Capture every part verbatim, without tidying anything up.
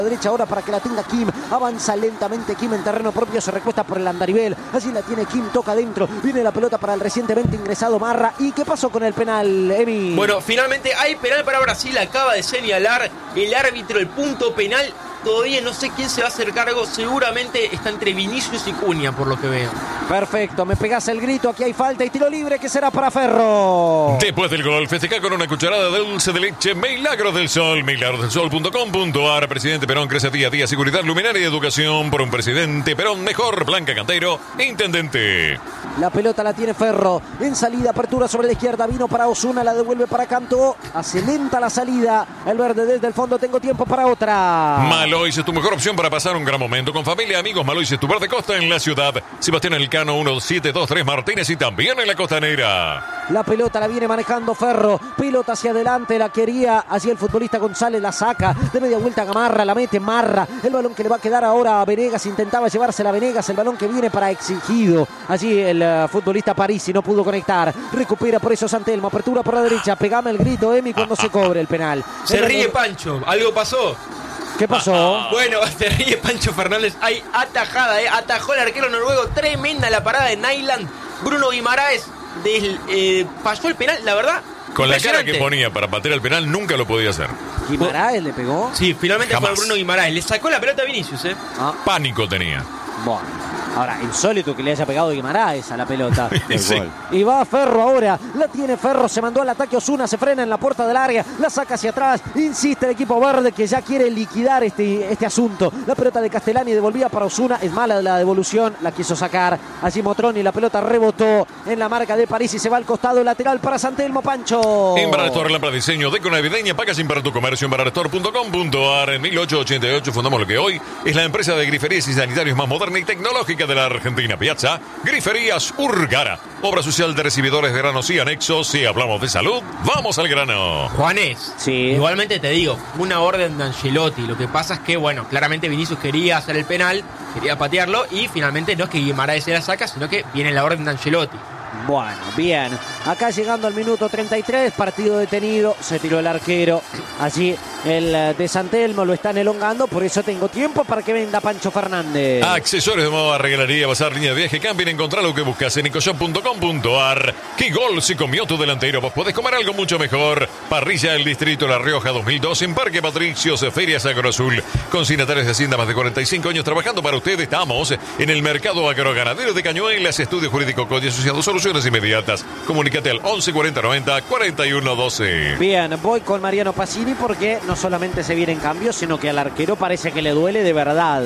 derecha ahora para que la tenga Kim. Avanza lentamente Kim en terreno propio. Se recuesta por el andarivel. Allí la tiene Kim. Toca adentro. Viene la pelota para el recientemente ingresado Marra. ¿Y qué pasó con el penal, Emi? Bueno, finalmente hay penal para Brasil. Acaba de señalar el árbitro el punto penal. Todavía no sé quién se va a hacer cargo. Seguramente está entre Vinicius y Cunha, por lo que veo. Perfecto, me pegás el grito. Aquí hay falta y tiro libre que será para Ferro. Después del gol, festeja con una cucharada de dulce de leche Milagros del Sol. milagros del sol punto com punto a r. Presidente Perón crece día a día. Seguridad, luminaria y educación por un presidente Perón mejor. Blanca Cantero, intendente. La pelota la tiene Ferro. En salida, apertura sobre la izquierda. Vino para Osuna, la devuelve para Cantó. Hace lenta la salida. El verde desde el fondo. Tengo tiempo para otra. Malois es tu mejor opción para pasar un gran momento con familia, amigos. Malois es tu verde costa en la ciudad. Sebastián Elcano, uno siete dos tres Martínez y también en la costanera. La pelota la viene manejando Ferro. Pelota hacia adelante, la quería. Allí el futbolista González la saca. De media vuelta Gamarra, la mete Marra. El balón que le va a quedar ahora a Venegas. Intentaba llevársela a Venegas. El balón que viene para Exigido. Allí el uh, futbolista Parisi no pudo conectar. Recupera por eso Santelmo. Apertura por la derecha. Pegame el grito, Emi, cuando se cobre el penal. Se el ríe error... Pancho. Algo pasó. ¿Qué pasó? Bueno, se ríe Pancho Fernández. Hay atajada, ¿eh? Atajó el arquero noruego. Tremenda la parada de Nyland. Bruno Guimaraes del, eh, pasó el penal, la verdad. Con la cara que ponía para patear el penal, nunca lo podía hacer. ¿Guimaraes le pegó? Sí, finalmente Jamás. fue Bruno Guimaraes. Le sacó la pelota a Vinicius, ¿eh? Ah. Pánico tenía. Bueno. Ahora, insólito que le haya pegado Guimaraes a la pelota. Sí. Y va Ferro ahora. La tiene Ferro. Se mandó al ataque Osuna. Se frena en la puerta del área. La saca hacia atrás. Insiste el equipo verde que ya quiere liquidar este, este asunto. La pelota de Castellani devolvía para Osuna. Es mala la devolución. La quiso sacar. Allí Motroni. La pelota rebotó en la marca de París y se va al costado lateral para Santelmo. Pancho. Inverastor, lámpara de diseño, deco navideña, paga sin para tu comercio. Inverastor punto com punto a r. En mil ochocientos ochenta y ocho fundamos lo que hoy es la empresa de griferías y sanitarios más moderna y tecnológica de la Argentina. Piazza, Griferías Urgara, obra social de recibidores de granos y anexos. Si hablamos de salud, vamos al grano. Juanes, sí. Igualmente te digo, una orden de Ancelotti. Lo que pasa es que, bueno, claramente Vinicius quería hacer el penal, quería patearlo y finalmente no es que Guimaraes se la saca, sino que viene la orden de Ancelotti. Bueno, bien. Acá llegando al minuto treinta y tres, partido detenido, se tiró el arquero. Allí el de Santelmo lo están elongando, por eso tengo tiempo para que venda Pancho Fernández. Accesorios de moda, regalaría, bazar, línea de viaje, camping, encontrar lo que buscas en ecoshop punto com punto a r. ¿Qué gol se comió tu delantero? Vos podés comer algo mucho mejor. Parrilla del Distrito La Rioja dos mil dos en Parque Patricios, Ferias Agroazul. Consignatarios de Hacienda, más de cuarenta y cinco años trabajando para ustedes. Estamos en el Mercado Agroganadero de Cañuelas, Estudio Jurídico Código Asociado, soluciones inmediatas. Comunícate al once cuarenta noventa cuarenta y uno doce. Bien, voy con Mariano Pacini porque no solamente se vienen cambios, sino que al arquero parece que le duele de verdad.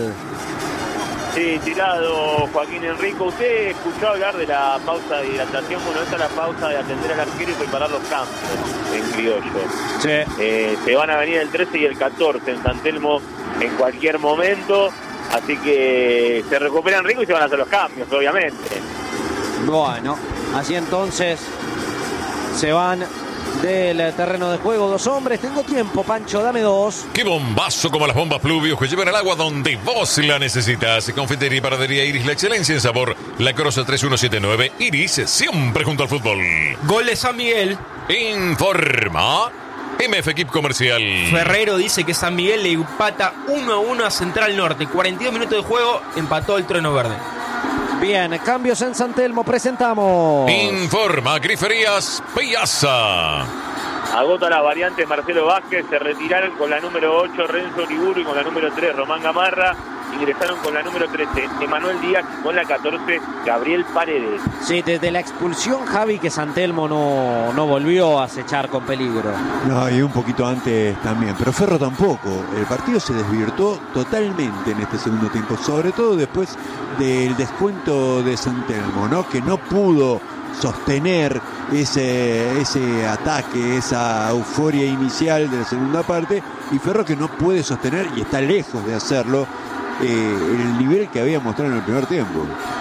Sí, tirado Joaquín Enrico. Usted escuchó hablar de la pausa de hidratación. Bueno, esta es la pausa de atender al arquero y preparar los cambios en criollo. Sí. Eh, se van a venir el trece y el catorce en San Telmo en cualquier momento. Así que se recupera Enrico y se van a hacer los cambios, obviamente. Bueno, así entonces se van del terreno de juego dos hombres. Tengo tiempo, Pancho, dame dos. ¡Qué bombazo como las bombas Pluvios que llevan el agua donde vos la necesitas! Confitería y paradería Iris, la excelencia en sabor. La Crosa tres uno siete nueve. Iris, siempre junto al fútbol. Gol de San Miguel. Informa M F Equip Comercial. Ferrero dice que San Miguel le empata uno a uno a Central Norte. cuarenta y dos minutos de juego, empató el Trueno Verde. Bien, cambios en San Telmo, presentamos. Informa Griferías Piazza. Agota la variante Marcelo Vázquez, se retiraron con la número ocho Renzo Uriburu y con la número tres Román Gamarra. Ingresaron con la número trece Emanuel Díaz y con la catorce Gabriel Paredes. Sí, desde la expulsión, Javi, que San Telmo no, no volvió a acechar con peligro. No, y un poquito antes también, pero Ferro tampoco. El partido se desvirtuó totalmente en este segundo tiempo, sobre todo después del descuento de San Telmo, ¿no? Que no pudo sostener ese, ese ataque, esa euforia inicial de la segunda parte, y Ferro que no puede sostener, y está lejos de hacerlo, eh, el nivel que había mostrado en el primer tiempo.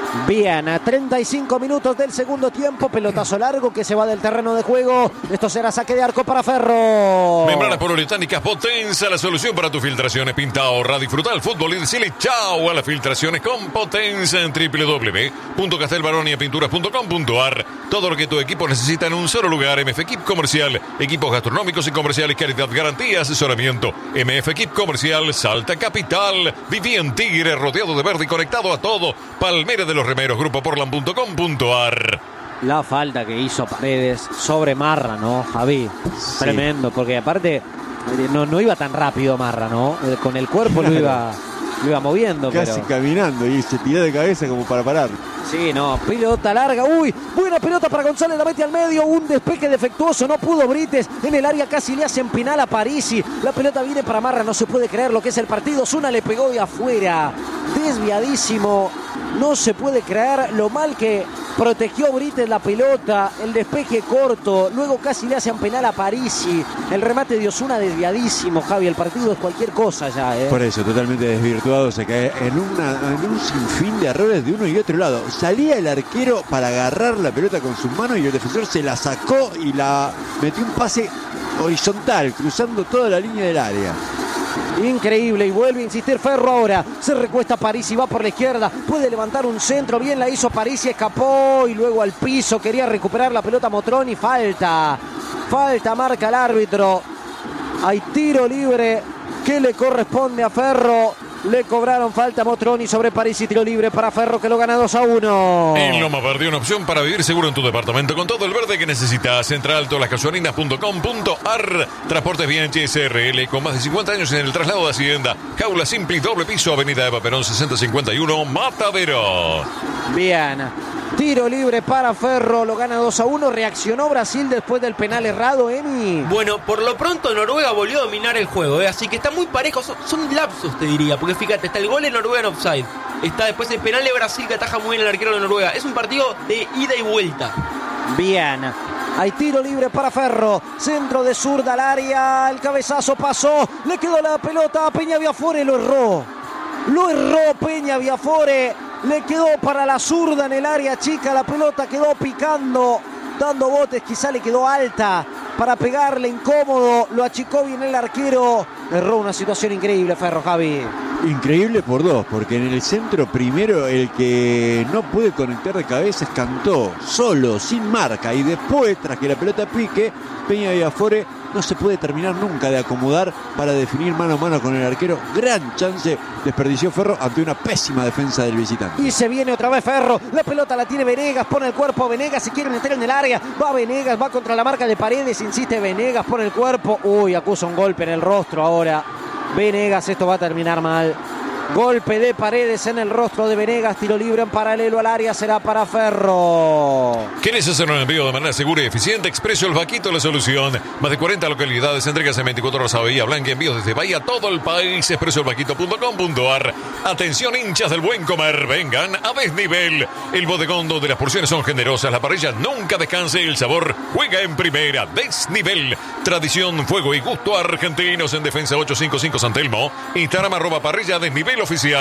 Bien, a treinta y cinco minutos del segundo tiempo, pelotazo largo que se va del terreno de juego. Esto será saque de arco para Ferro. Membranas poliuretánicas Potenza, la solución para tus filtraciones. Pinta, ahorra, disfruta el fútbol y decirle chao a las filtraciones con Potenza en doble u doble u doble u punto castelbaronia pinturas punto com punto a r. Todo lo que tu equipo necesita en un solo lugar. M F Equip Comercial, equipos gastronómicos y comerciales, calidad, garantía, asesoramiento. M F Equip Comercial, Salta Capital. Viví en Tigre, rodeado de verde y conectado a todo. Palmera de los Remeros, grupo portland punto com punto a r. La falta que hizo Paredes sobre Marra, ¿no, Javi? Sí. Tremendo, porque aparte no, no iba tan rápido Marra, ¿no? Con el cuerpo lo iba, lo iba moviendo. Casi pero... caminando y se tiró de cabeza como para parar. Sí, no, pelota larga, uy, buena pelota para González, la mete al medio, un despeje defectuoso, no pudo Brites, en el área casi le hacen penal a Parisi, la pelota viene para Marra, no se puede creer lo que es el partido, Zuna le pegó de afuera, desviadísimo, no se puede creer lo mal que protegió Brites la pelota, el despeje corto, luego casi le hacen penal a Parisi, el remate de Osuna desviadísimo, Javi, el partido es cualquier cosa ya, ¿eh? Por eso, totalmente desvirtuado, se cae en, una, en un sinfín de errores de uno y otro lado. Salía el arquero para agarrar la pelota con sus manos y el defensor se la sacó y la metió un pase horizontal, cruzando toda la línea del área. Increíble, y vuelve a insistir Ferro ahora. Se recuesta Parisi, va por la izquierda. Puede levantar un centro, bien la hizo Parisi, escapó y luego al piso. Quería recuperar la pelota Motroni, falta. Falta, marca el árbitro. Hay tiro libre que le corresponde a Ferro. Le cobraron falta a Motroni sobre Parisi, tiro libre para Ferro que lo gana dos a uno. En Loma Verde, una opción para vivir seguro en tu departamento con todo el verde que necesitas. Central todas las gasolinas punto com punto a r. Transportes Bianchi S R L con más de cincuenta años en el traslado de Hacienda. Jaula simple y doble piso, Avenida Eva Perón sesenta cincuenta y uno, Matadero. Bien. Tiro libre para Ferro, lo gana dos a uno. Reaccionó Brasil después del penal errado, Emi. Bueno, por lo pronto Noruega volvió a dominar el juego, ¿eh? Así que está muy parejo. Son, son lapsos, te diría, porque fíjate, está el gol de Noruega en offside. Está después el penal de Brasil que ataja muy bien el arquero de Noruega. Es un partido de ida y vuelta. Bien. Hay tiro libre para Ferro. Centro de zurda al área. El cabezazo pasó. Le quedó la pelota a Peña Viafore. Lo erró. Lo erró Peña Viafore. Le quedó para la zurda en el área chica. La pelota quedó picando, dando botes. Quizá le quedó alta para pegarle, incómodo. Lo achicó bien el arquero. Erró, una situación increíble Ferro, Javi. Increíble por dos, porque en el centro primero el que no puede conectar de cabeza es Cantó, solo, sin marca. Y después, tras que la pelota pique, Peña Viafore no se puede terminar nunca de acomodar para definir mano a mano con el arquero. Gran chance desperdició Ferro ante una pésima defensa del visitante. Y se viene otra vez Ferro. La pelota la tiene Venegas, pone el cuerpo a Venegas. Si quiere meter en el área, va Venegas, va contra la marca de Paredes. Insiste Venegas, pone el cuerpo. Uy, acusa un golpe en el rostro ahora Venegas, esto va a terminar mal. Golpe de Paredes en el rostro de Venegas, tiro libre en paralelo al área, será para Ferro. ¿Quieres hacer un envío de manera segura y eficiente? Expreso El Vaquito, la solución. Más de cuarenta localidades, entregas en veinticuatro horas a Bahía Blanca, envíos desde Bahía a todo el país. expreso el vaquito punto com punto a r. Atención, hinchas del buen comer, vengan a Desnivel. El bodegón donde las porciones son generosas, la parrilla nunca descanse, el sabor juega en primera. Desnivel, tradición, fuego y gusto argentinos. En Defensa ochocientos cincuenta y cinco San Telmo. Instagram arroba parrilla Desnivel oficial.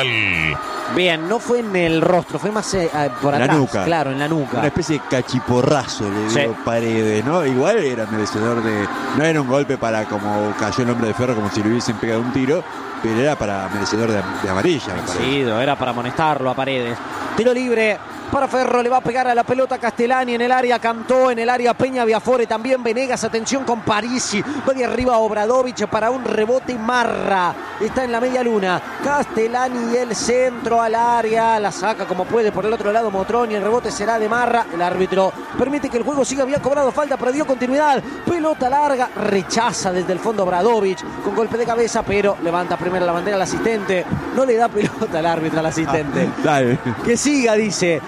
Bien, no fue en el rostro, fue más eh, por atrás. La nuca. Claro, en la nuca. Una especie de cachiporrazo le dio sí. Paredes, ¿no? Igual era merecedor de... No era un golpe para como cayó el hombre de Ferro, como si le hubiesen pegado un tiro, pero era para merecedor de, de amarilla, me parece. Sí, era para amonestarlo a Paredes. Tiro libre para Ferro, le va a pegar a la pelota Castellani en el área, Cantó en el área, Peña Viafore, también Venegas, atención con Parisi, va de arriba Obradovich para un rebote y Marra, está en la media luna, Castellani y el centro al área, la saca como puede por el otro lado Motroni, el rebote será de Marra, el árbitro permite que el juego siga, había cobrado falta, pero dio continuidad, pelota larga, rechaza desde el fondo Obradovich, con golpe de cabeza, pero levanta primero la bandera al asistente, no le da pelota al árbitro al asistente, ah, dale. que siga, dice.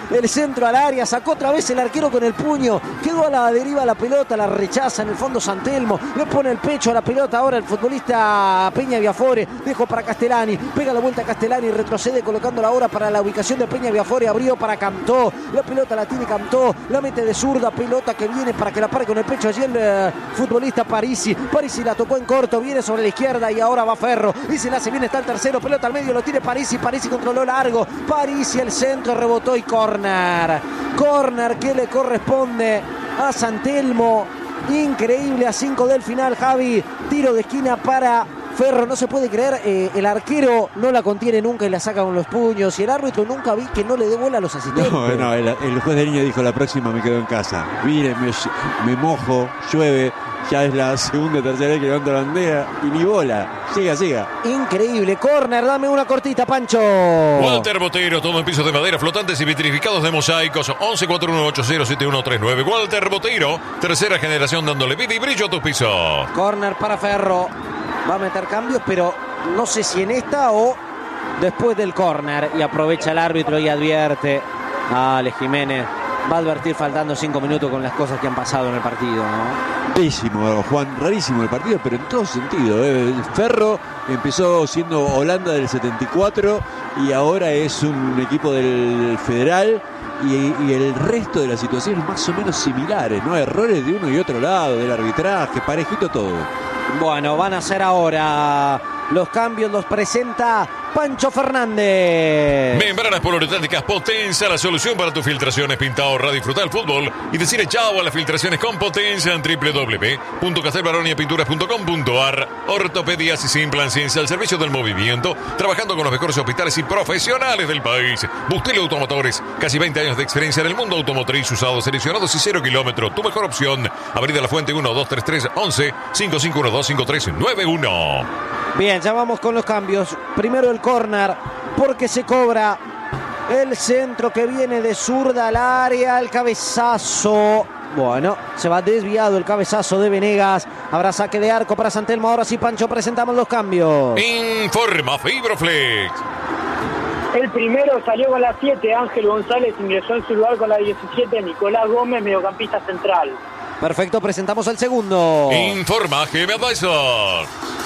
el centro al área, sacó otra vez el arquero con el puño, quedó a la deriva la pelota, la rechaza en el fondo San Telmo, le pone el pecho a la pelota ahora el futbolista Peña Viafore, dejó para Castellani, pega la vuelta a Castellani, retrocede colocándola ahora para la ubicación de Peña Viafore, abrió para Cantó, la pelota la tiene Cantó, la mete de zurda, pelota que viene para que la pare con el pecho allí el eh, futbolista Parisi, Parisi la tocó en corto, viene sobre la izquierda y ahora va Ferro, y se la hace bien, está el tercero, pelota al medio, lo tiene Parisi, Parisi controló largo, Parisi el centro, rebotó y córner, córner que le corresponde a San Telmo, increíble a cinco del final, Javi, tiro de esquina para Ferro, no se puede creer, eh, el arquero no la contiene nunca y la saca con los puños, y el árbitro nunca vi que no le dé bola a los asistentes. No, no, el, el juez de línea dijo la próxima me quedo en casa. Mire, me, me mojo, llueve, ya es la segunda, tercera vez que levanto la bandera y ni bola. Siga, siga. Increíble, córner, dame una cortita, Pancho. Walter Botero, todo en pisos de madera, flotantes y vitrificados de mosaicos. once cuatro uno ocho cero siete uno tres nueve. Walter Botero, tercera generación dándole vida y brillo a tus pisos. Córner para Ferro. Va a meter cambios, pero no sé si en esta o después del córner. Y aprovecha el árbitro y advierte a Ale Jiménez. Va a advertir faltando cinco minutos con las cosas que han pasado en el partido, ¿no? Rarísimo, Juan, rarísimo el partido, pero en todo sentido. ¿eh? Ferro empezó siendo Holanda del setenta y cuatro y ahora es un equipo del Federal. Y, y el resto de las situaciones más o menos similares, ¿no? Errores de uno y otro lado, del arbitraje, parejito todo. Bueno, van a ser ahora los cambios, los presenta Pancho Fernández. Membranas poliuretánicas Potenza, la solución para tus filtraciones. Pinta, ahorra, disfruta del fútbol y decirle chao a las filtraciones con Potenza en doble u doble u doble u punto castelbaronia pinturas punto com punto ar. Ortopedias y sin plan ciencia al servicio del movimiento, trabajando con los mejores hospitales y profesionales del país. Bustelo Automotores, casi veinte años de experiencia en el mundo automotriz, usados, seleccionados y cero kilómetros. Tu mejor opción. Avenida La Fuente uno dos tres tres once cinco cinco uno dos cinco tres nueve uno. Bien, ya vamos con los cambios. Primero el córner, porque se cobra el centro que viene de zurda al área, el cabezazo. Bueno, se va desviado el cabezazo de Venegas. Habrá saque de arco para San Telmo. Ahora sí, Pancho, presentamos los cambios. Informa Fibroflex. El primero salió con la siete, Ángel González ingresó en su lugar con la diecisiete, Nicolás Gómez, mediocampista central. Perfecto, presentamos el segundo. Informa G M Advisor.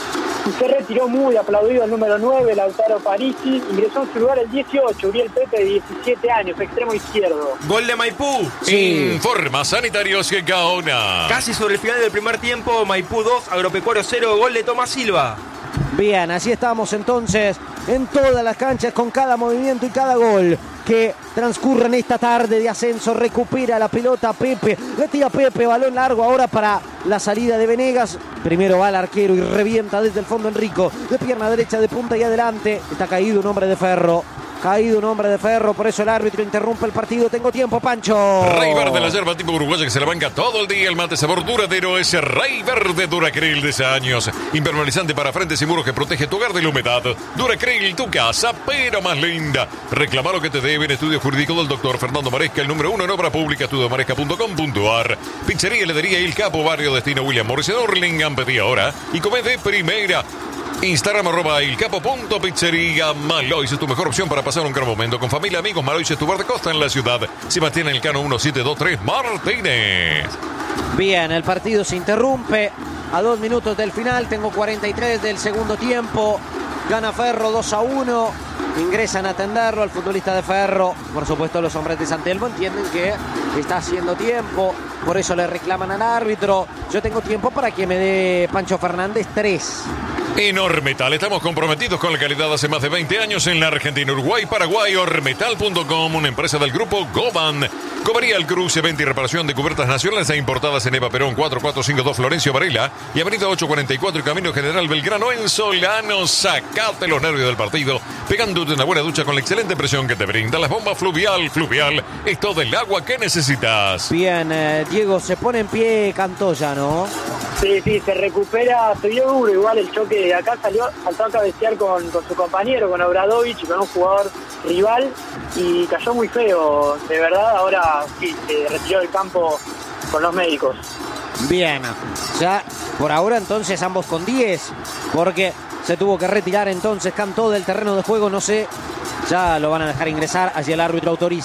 Se retiró muy aplaudido el número nueve, Lautaro Parisi. Ingresó en su lugar el dieciocho, Uriel Pepe, de diecisiete años, extremo izquierdo. Gol de Maipú. Sí. Informa Sanitarios que Gaona. Casi sobre el final del primer tiempo, Maipú dos, Agropecuario cero, gol de Tomás Silva. Bien, así estamos entonces en todas las canchas con cada movimiento y cada gol que transcurre en esta tarde de ascenso. Recupera la pelota Pepe, le tira Pepe, balón largo ahora para la salida de Venegas. Primero va el arquero y revienta desde el fondo Enrico, de pierna derecha, de punta y adelante. Está caído un hombre de Ferro. Caído un hombre de Ferro, por eso el árbitro interrumpe el partido. Tengo tiempo, Pancho. Rey Verde, la yerba tipo uruguaya que se la banca todo el día. El mate sabor duradero es Rey Verde Duracril de años. Impermeabilizante para frentes y muros que protege tu hogar de la humedad. Duracril, tu casa, pero más linda. Reclama lo que te debe en estudio jurídico del doctor Fernando Maresca, el número uno en obra pública, estudio maresca punto com punto ar. Pizzería, heladería El Capo, barrio destino William Morris en Hurlingham. Pedí ahora y come de primera. Instagram arroba elcapo.pizzería. Malois es tu mejor opción para pasar un gran momento con familia, amigos. Malois es tu bar de costa en la ciudad. Sebastián Elcano uno siete dos tres Martínez. Bien, el partido se interrumpe a dos minutos del final. Tengo cuarenta y tres del segundo tiempo. Gana Ferro dos a uno. Ingresan a atenderlo al futbolista de Ferro. Por supuesto, los hombres de San Telmo entienden que está haciendo tiempo. Por eso le reclaman al árbitro. Yo tengo tiempo para que me dé Pancho Fernández tres. En Ormetal estamos comprometidos con la calidad hace más de veinte años en la Argentina, Uruguay, Paraguay. Ormetal punto com, una empresa del grupo Goban. Cobería el cruce, venta y reparación de cubiertas nacionales e importadas en Eva Perón cuatro cuatro cinco dos Florencio Varela y avenida ocho cuarenta y cuatro y Camino General Belgrano en Solano. Sacate los nervios del partido pegándote una buena ducha con la excelente presión que te brinda las bombas Fluvial. Fluvial es todo el agua que necesitas. Bien, eh, Diego, se pone en pie Cantoya, ¿no? Sí, sí, se recupera, se vio duro igual el choque de acá, salió, saltó a cabecear con, con su compañero, con Obradovich, con un jugador rival y cayó muy feo, de verdad. Ahora sí, se retiró del campo con los médicos. Bien, ya por ahora entonces ambos con diez, porque se tuvo que retirar entonces Cantó del terreno de juego, no sé, ya lo van a dejar ingresar, así el árbitro autoriza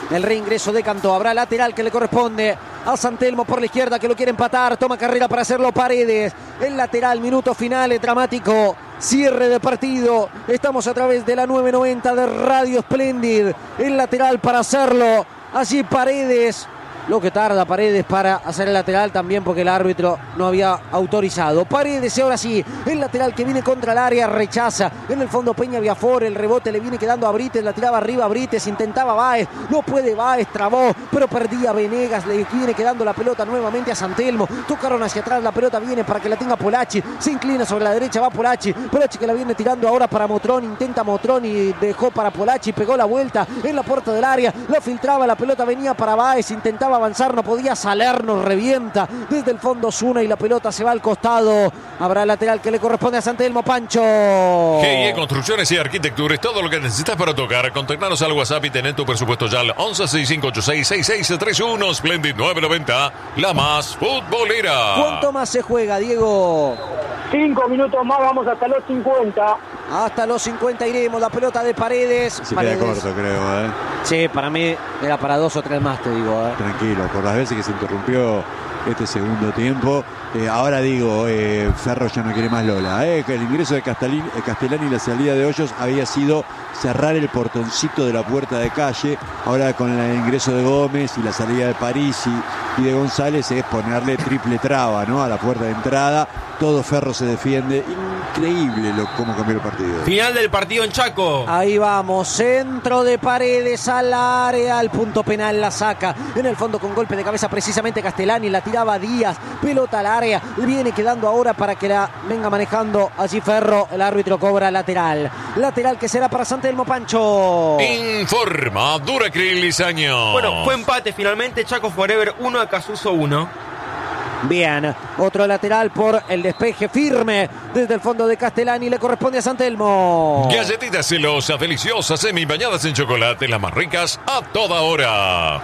El reingreso de Cantó. Habrá lateral que le corresponde a San Telmo por la izquierda, que lo quiere empatar. Toma carrera para hacerlo Paredes. El lateral, minuto final, es dramático. Cierre de partido. Estamos a través de la nueve noventa de Radio Splendid. El lateral para hacerlo. Así Paredes. Lo que tarda Paredes para hacer el lateral también, porque el árbitro no había autorizado. Paredes, y ahora sí, el lateral que viene contra el área, rechaza. En el fondo Peña Viafor, el rebote le viene quedando a Brites, la tiraba arriba a Brites, intentaba Báez, no puede Báez, trabó, pero perdía Venegas, le viene quedando la pelota nuevamente a San Telmo. Tocaron hacia atrás, la pelota viene para que la tenga Polacci, se inclina sobre la derecha, va Polacci, Polacci que la viene tirando ahora para Motrón, intenta Motrón y dejó para Polacci, pegó la vuelta en la puerta del área, la filtraba, la pelota venía para Báez, intentaba avanzar, no podía, Salerno revienta desde el fondo Zuna y la pelota se va al costado. Habrá lateral que le corresponde a San Telmo. Pancho. G I E Construcciones y Arquitectura es todo lo que necesitas para tocar. Contactanos al WhatsApp y tener tu presupuesto ya al once sesenta y cinco ochenta y seis sesenta y seis treinta y uno. Splendid nueve noventa, la más futbolera. ¿Cuánto más se juega, Diego? Cinco minutos más, vamos hasta los cincuenta. Hasta los cincuenta iremos. La pelota de Paredes. Se Paredes. queda corto, creo, ¿eh? Sí, para mí era para dos o tres más, te digo. ¿eh? Tranquilo, por las veces que se interrumpió este segundo tiempo. Eh, ahora digo, eh, Ferro ya no quiere más Lola. Eh, que el ingreso de Castellani, eh, Castellani y la salida de Hoyos había sido cerrar el portoncito de la puerta de calle. Ahora con el ingreso de Gómez y la salida de Parisi y de González es ponerle triple traba, ¿no? A la puerta de entrada. Todo Ferro se defiende. Increíble lo, cómo cambió el partido. Final del partido en Chaco. Ahí vamos, centro de Paredes al área, al punto penal la saca. En el fondo con golpe de cabeza precisamente Castellani, la tiraba Díaz, pelota al área, viene quedando ahora para que la venga manejando allí Ferro. El árbitro cobra lateral. Lateral que será para San Telmo. Pancho. Informa Duracril Lizaño. Bueno, fue empate finalmente. Chaco Forever uno, Acasuso uno. Bien, otro lateral por el despeje firme desde el fondo de Castellani, le corresponde a San Telmo. Galletitas celosas, deliciosas, semi bañadas en chocolate, las más ricas a toda hora.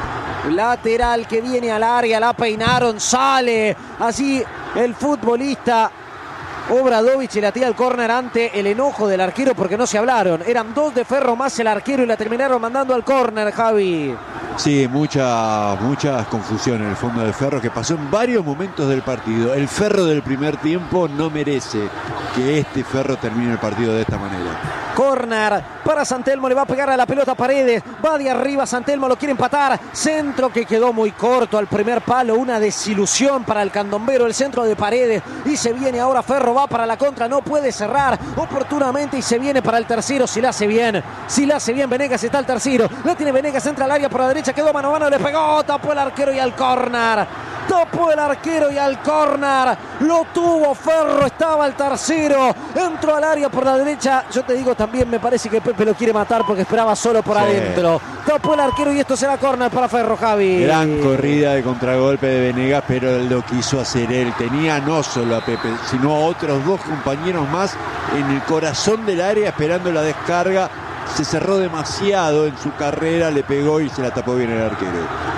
Lateral que viene al área, la peinaron, sale así el futbolista Obradovic y la tira al córner ante el enojo del arquero porque no se hablaron. Eran dos de Ferro más el arquero y la terminaron mandando al córner, Javi. Sí, mucha, mucha confusión en el fondo del Ferro que pasó en varios momentos del partido. El Ferro del primer tiempo no merece que este Ferro termine el partido de esta manera. Córner para San Telmo, le va a pegar a la pelota Paredes, va de arriba San Telmo, lo quiere empatar, centro que quedó muy corto al primer palo, una desilusión para el candombero, el centro de Paredes, y se viene ahora Ferro, va para la contra, no puede cerrar oportunamente y se viene para el tercero, si la hace bien, si la hace bien Venegas, está el tercero, la tiene Venegas, entra al área por la derecha, quedó mano a mano, le pegó, tapó el arquero y al córner, tapó el arquero y al córner, lo tuvo Ferro, estaba el tercero, entró al área por la derecha, yo te digo también me parece que Pepe lo quiere matar porque esperaba solo por sí. adentro, tapó el arquero y esto será córner para Ferro, Javi. Gran corrida de contragolpe de Venegas, pero él lo quiso hacer él, tenía no solo a Pepe, sino a otros dos compañeros más en el corazón del área esperando la descarga, se cerró demasiado en su carrera, le pegó y se la tapó bien el arquero.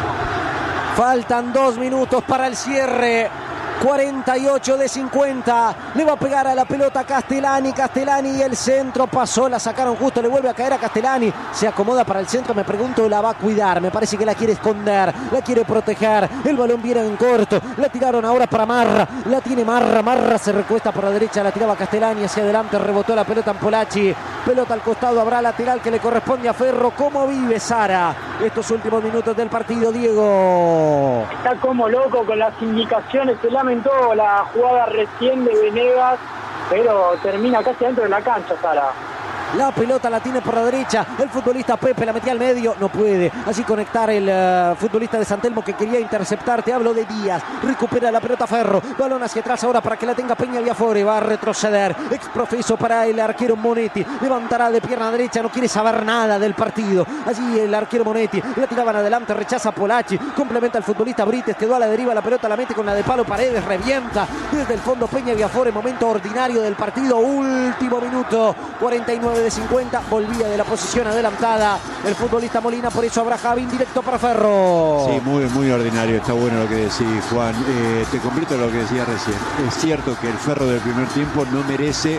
Faltan dos minutos para el cierre. cuarenta y ocho de cincuenta. Le va a pegar a la pelota Castellani. Castellani y el centro pasó. La sacaron justo. Le vuelve a caer a Castellani. Se acomoda para el centro. Me pregunto, la va a cuidar. Me parece que la quiere esconder. La quiere proteger. El balón viene en corto. La tiraron ahora para Marra. La tiene Marra. Marra se recuesta por la derecha. La tiraba Castellani hacia adelante. Rebotó la pelota en Polacci. Pelota al costado. Habrá lateral que le corresponde a Ferro. ¿Cómo vive Sara estos últimos minutos del partido, Diego? Está como loco con las indicaciones. Se lamentó la jugada recién de Venegas, pero termina casi dentro de la cancha, Sara. La pelota la tiene por la derecha. El futbolista Pepe la metía al medio. No puede así conectar el uh, futbolista de San Telmo que quería interceptar. Te hablo de Díaz. Recupera la pelota Ferro. Balón hacia atrás ahora para que la tenga Peña Viafore. Va a retroceder. Exprofeso para el arquero Monetti. Levantará de pierna derecha. No quiere saber nada del partido. Allí el arquero Monetti. La tiraban adelante. Rechaza Polacci. Complementa al futbolista Brites. Quedó a la deriva. La pelota la mete con la de palo Paredes. Revienta desde el fondo Peña Viafore. Momento ordinario del partido. Último minuto. cuarenta y nueve de cincuenta, volvía de la posición adelantada el futbolista Molina, por eso habrá Javi directo para Ferro. Sí, muy, muy ordinario, está bueno lo que decís, Juan. Eh, te completo lo que decía recién. Es cierto que el Ferro del primer tiempo no merece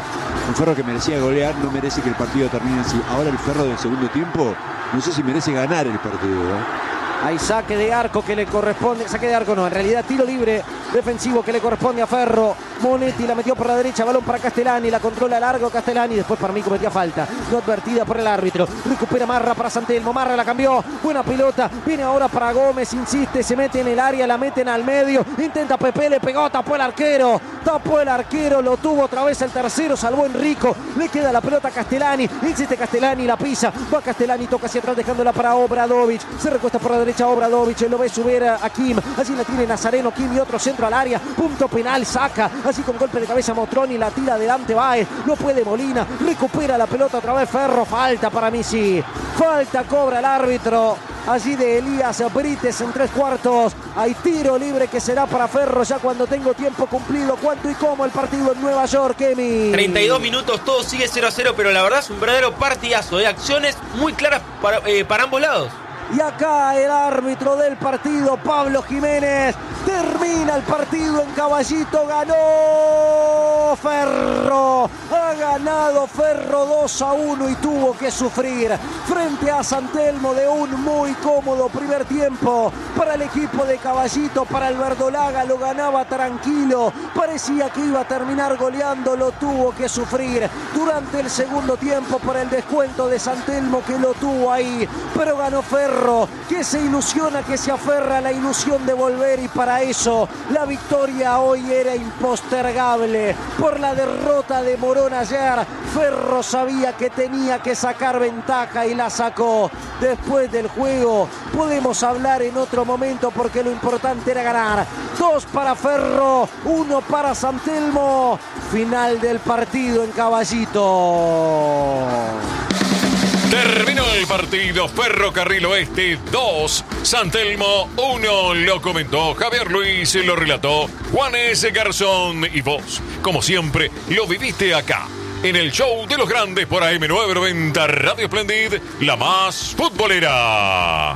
Un Ferro que merecía golear, no merece que el partido termine así. Ahora el Ferro del segundo tiempo, no sé si merece ganar el partido, ¿eh? Hay saque de arco que le corresponde, saque de arco no, en realidad tiro libre defensivo que le corresponde a Ferro. Monetti la metió por la derecha, balón para Castellani, la controla largo Castellani, después para mí cometía falta, no advertida por el árbitro. Recupera Marra para Santelmo, Marra la cambió, buena pelota, viene ahora para Gómez, insiste, se mete en el área, la meten al medio, intenta Pepe, le pegó, tapó el arquero, tapó el arquero, lo tuvo otra vez el tercero, salvó Enrico, le queda la pelota a Castellani, insiste Castellani, la pisa, va Castellani, toca hacia atrás dejándola para Obradovic, se recuesta por la derecha Obradovic, lo ve subir a Kim, así la tiene Nazareno, Kim y otro centro al área, punto penal, saca, así con golpe de cabeza Motroni, la tira adelante Baez, no puede Molina, recupera la pelota otra vez Ferro, falta para mí sí, falta cobra el árbitro, allí de Elías Brites en tres cuartos, hay tiro libre que será para Ferro ya cuando tengo tiempo cumplido. ¿Cuánto y cómo el partido en Nueva York, Emi? treinta y dos minutos, todo sigue cero a cero, pero la verdad es un verdadero partidazo, de acciones muy claras para, eh, para ambos lados. Y acá el árbitro del partido, Pablo Jiménez, termina el partido en Caballito, ganó Ferro, ha ganado Ferro dos a uno y tuvo que sufrir frente a Santelmo de un muy cómodo primer tiempo para el equipo de Caballito, para el verdolaga, lo ganaba tranquilo, parecía que iba a terminar goleando, lo tuvo que sufrir durante el segundo tiempo por el descuento de Santelmo que lo tuvo ahí, pero ganó Ferro, que se ilusiona, que se aferra a la ilusión de volver, y para eso la victoria hoy era impostergable. Por la derrota de Morón ayer, Ferro sabía que tenía que sacar ventaja y la sacó. Después del juego podemos hablar en otro momento porque lo importante era ganar. Dos para Ferro, uno para Santelmo. Final del partido en Caballito. Terminó el partido, Ferrocarril Oeste dos, Santelmo uno, lo comentó Javier Luis, lo relató Juanes Garzón, y vos, como siempre, lo viviste acá, en el show de los grandes por A M novecientos noventa Radio Splendid, la más futbolera.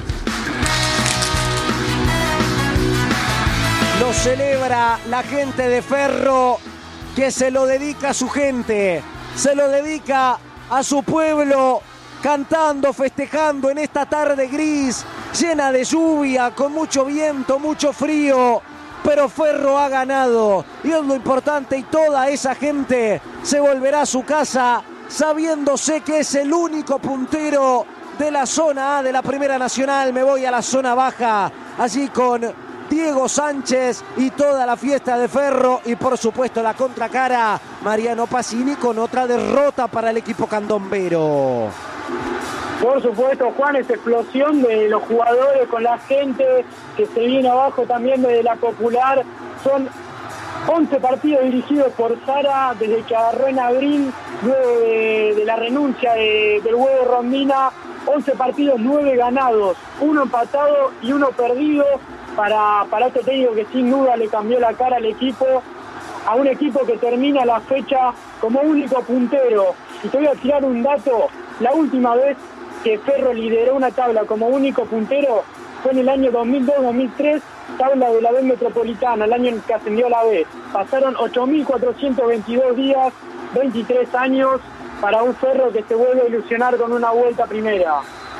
Lo celebra la gente de Ferro, que se lo dedica a su gente, se lo dedica a su pueblo, cantando, festejando en esta tarde gris, llena de lluvia, con mucho viento, mucho frío, pero Ferro ha ganado, y es lo importante, y toda esa gente se volverá a su casa sabiéndose que es el único puntero de la zona A de la Primera Nacional. Me voy a la zona baja, allí con Diego Sánchez y toda la fiesta de Ferro, y por supuesto la contracara, Mariano Pacini, con otra derrota para el equipo candombero. Por supuesto, Juan, esa explosión de los jugadores con la gente que se viene abajo también desde la Popular. Son once partidos dirigidos por Sara desde que agarró en abril, luego de, de la renuncia de, del huevo Rondina. once partidos, nueve ganados, uno empatado y uno perdido para, para este técnico que sin duda le cambió la cara al equipo, a un equipo que termina la fecha como único puntero. Y te voy a tirar un dato: la última vez que Ferro lideró una tabla como único puntero fue en el año dos mil dos dos mil tres, tabla de la B Metropolitana, el año en que ascendió a la B. Pasaron ocho mil cuatrocientos veintidós días, veintitrés años, para un Ferro que se vuelve a ilusionar con una vuelta a primera.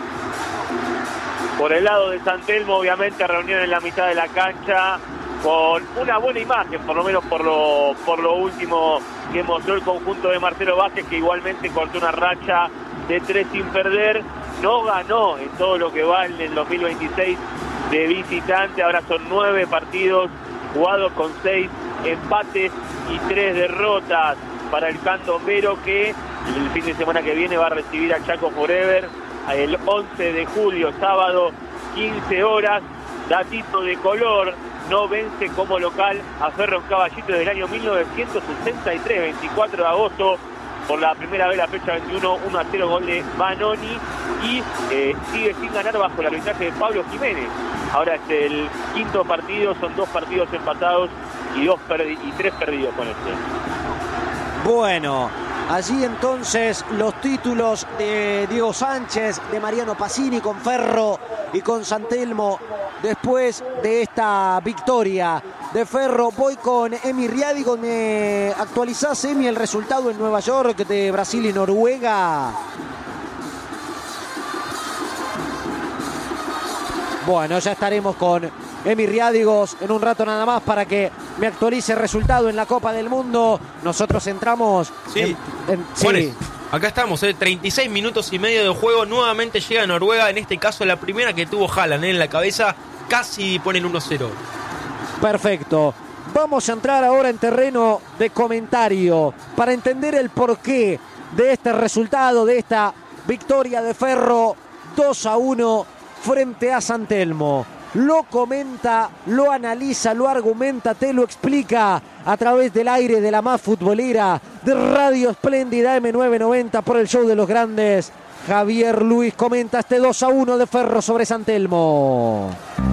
Por el lado de Santelmo, obviamente, reunión en la mitad de la cancha, con una buena imagen, por lo menos por lo, por lo último que mostró el conjunto de Marcelo Vázquez, que igualmente cortó una racha de tres sin perder. No ganó en todo lo que va en el dos mil veintiséis de visitante. Ahora son nueve partidos jugados con seis empates y tres derrotas para el candombero, que el fin de semana que viene va a recibir a Chaco Forever el once de julio, sábado, quince horas. Datito de color: no vence como local a Ferro en Caballito desde el año mil novecientos sesenta y tres, veinticuatro de agosto, por la primera vez la fecha veintiuno, uno a cero, gol de Manoni, y eh, sigue sin ganar bajo el arbitraje de Pablo Jiménez. Ahora es el quinto partido, son dos partidos empatados y, dos perdi- y tres perdidos con este. Bueno, allí entonces los títulos de Diego Sánchez, de Mariano Pacini con Ferro y con Santelmo, después de esta victoria de Ferro. Voy con Emi Riadigo. ¿Me actualizás, Emi, el resultado en Nueva York de Brasil y Noruega? Bueno, ya estaremos con Emi Riadigos en un rato nada más para que me actualice el resultado en la Copa del Mundo. Nosotros entramos... Sí, en, en, Juanes, sí. Acá estamos, eh, treinta y seis minutos y medio de juego. Nuevamente llega Noruega, en este caso la primera que tuvo Haaland eh, en la cabeza. Casi ponen uno cero. Perfecto. Vamos a entrar ahora en terreno de comentario para entender el porqué de este resultado, de esta victoria de Ferro dos a uno frente a San Telmo. Lo comenta, lo analiza, lo argumenta, te lo explica a través del aire de la más futbolera de Radio Espléndida eme novecientos noventa por el Show de los Grandes. Javier Luis comenta este dos a uno de Ferro sobre San Telmo.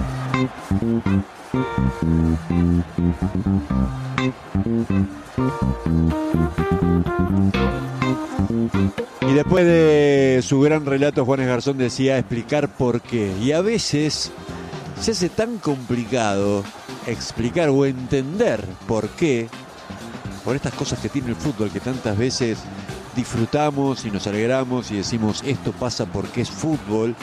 Y después de su gran relato, Juanes Garzón decía explicar por qué. Y a veces se hace tan complicado explicar o entender por qué, por estas cosas que tiene el fútbol, que tantas veces disfrutamos y nos alegramos y decimos esto pasa porque es fútbol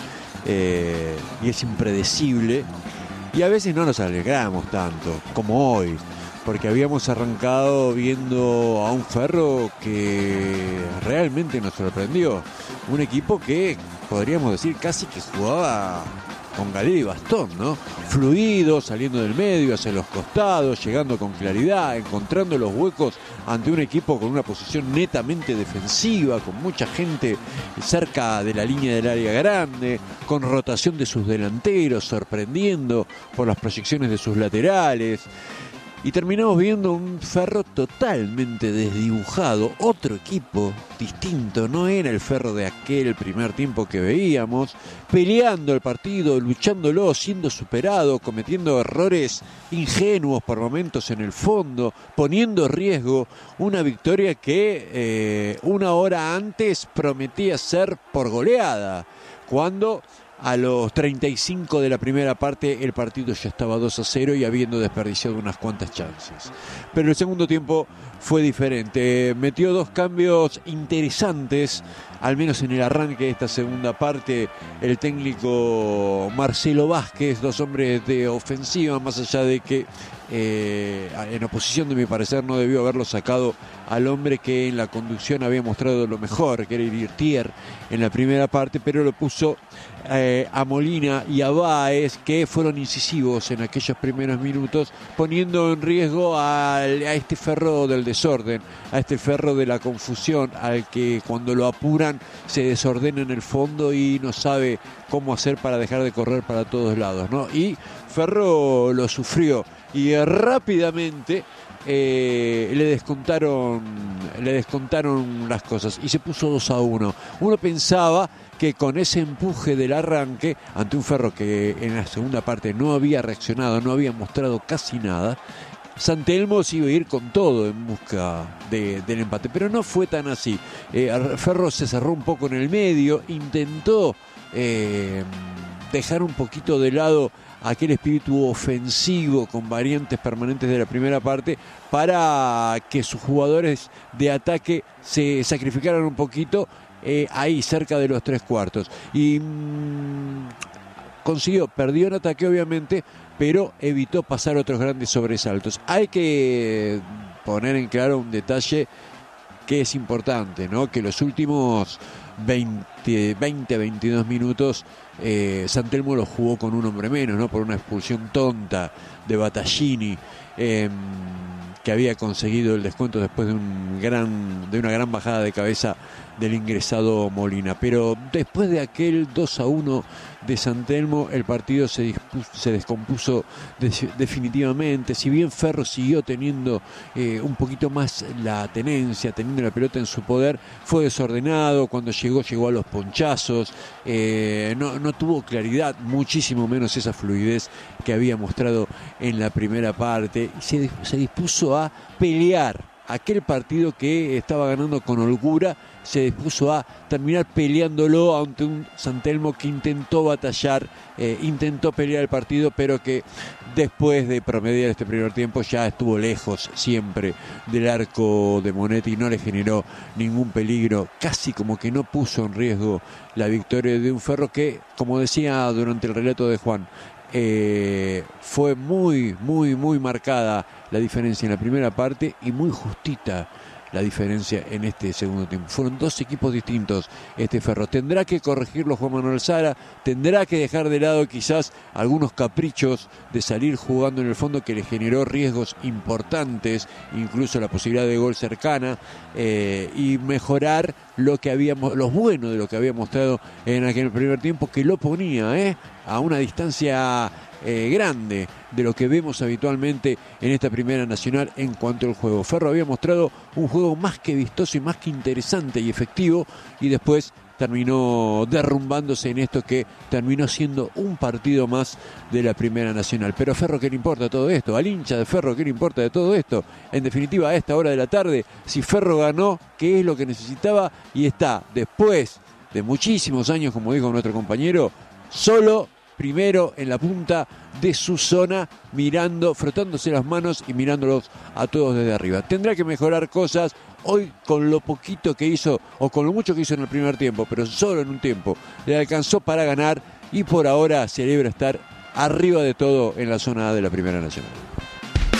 eh, y es impredecible. Y a veces no nos alegramos tanto como hoy, porque habíamos arrancado viendo a un Ferro que realmente nos sorprendió. Un equipo que podríamos decir casi que jugaba con galera y bastón, ¿no? Fluido, saliendo del medio, hacia los costados, llegando con claridad, encontrando los huecos ante un equipo con una posición netamente defensiva, con mucha gente cerca de la línea del área grande, con rotación de sus delanteros, sorprendiendo por las proyecciones de sus laterales. Y terminamos viendo un Ferro totalmente desdibujado, otro equipo distinto, no era el Ferro de aquel primer tiempo que veíamos, peleando el partido, luchándolo, siendo superado, cometiendo errores ingenuos por momentos en el fondo, poniendo en riesgo una victoria que eh, una hora antes prometía ser por goleada, cuando a los treinta y cinco de la primera parte el partido ya estaba dos a cero y habiendo desperdiciado unas cuantas chances. Pero el segundo tiempo fue diferente. Metió dos cambios interesantes, al menos en el arranque de esta segunda parte, el técnico Marcelo Vázquez, dos hombres de ofensiva, más allá de que eh, en oposición, de mi parecer, no debió haberlo sacado al hombre que en la conducción había mostrado lo mejor, que era Irtier en la primera parte, pero lo puso eh, a Molina y a Báez, que fueron incisivos en aquellos primeros minutos, poniendo en riesgo a, a este Ferro del desorden, a este Ferro de la confusión, al que cuando lo apuran se desordena en el fondo y no sabe cómo hacer para dejar de correr para todos lados, ¿no? Y Ferro lo sufrió y eh, rápidamente Eh, le descontaron le descontaron las cosas y se puso dos a uno. Uno pensaba que con ese empuje del arranque ante un Ferro que en la segunda parte no había reaccionado, no había mostrado casi nada, San Telmo se iba a ir con todo en busca de, del empate, pero no fue tan así. eh, Ferro se cerró un poco en el medio, intentó eh, dejar un poquito de lado aquel espíritu ofensivo con variantes permanentes de la primera parte para que sus jugadores de ataque se sacrificaran un poquito eh, ahí cerca de los tres cuartos y mmm, consiguió, perdió en ataque obviamente, pero evitó pasar otros grandes sobresaltos. Hay que poner en claro un detalle que es importante, ¿no? Que los últimos veinte, veintidós minutos eh, San Telmo lo jugó con un hombre menos, ¿no? Por una expulsión tonta de Battaglini, eh, que había conseguido el descuento después de un gran de una gran bajada de cabeza del ingresado Molina. Pero después de aquel dos a uno de San Telmo, el partido se, dispuso, se descompuso de, definitivamente. Si bien Ferro siguió teniendo eh, un poquito más la tenencia, teniendo la pelota en su poder, fue desordenado. Cuando llegó, llegó a los ponchazos, eh, no, no tuvo claridad, muchísimo menos esa fluidez que había mostrado en la primera parte. Se, se dispuso a pelear aquel partido que estaba ganando con holgura, se dispuso a terminar peleándolo ante un San Telmo que intentó batallar, eh, intentó pelear el partido, pero que después de promediar este primer tiempo ya estuvo lejos siempre del arco de Monetti, no le generó ningún peligro, casi como que no puso en riesgo la victoria de un Ferro que, como decía durante el relato de Juan, eh, fue muy, muy, muy marcada la diferencia en la primera parte y muy justita la diferencia en este segundo tiempo. Fueron dos equipos distintos este Ferro. Tendrá que corregirlo Juan Manuel Sara, tendrá que dejar de lado quizás algunos caprichos de salir jugando en el fondo que le generó riesgos importantes, incluso la posibilidad de gol cercana, eh, y mejorar lo que habíamos, lo bueno de lo que había mostrado en aquel primer tiempo, que lo ponía eh, a una distancia Eh, grande de lo que vemos habitualmente en esta primera nacional en cuanto al juego. Ferro había mostrado un juego más que vistoso y más que interesante y efectivo, y después terminó derrumbándose en esto que terminó siendo un partido más de la primera nacional. Pero a Ferro, ¿qué le importa todo esto? Al hincha de Ferro, ¿qué le importa de todo esto? En definitiva, a esta hora de la tarde, si Ferro ganó, ¿qué es lo que necesitaba? Y está, después de muchísimos años, como dijo nuestro compañero, solo primero en la punta de su zona, mirando, frotándose las manos y mirándolos a todos desde arriba. Tendrá que mejorar cosas hoy con lo poquito que hizo, o con lo mucho que hizo en el primer tiempo, pero solo en un tiempo. Le alcanzó para ganar y por ahora celebra estar arriba de todo en la zona A de la Primera Nacional.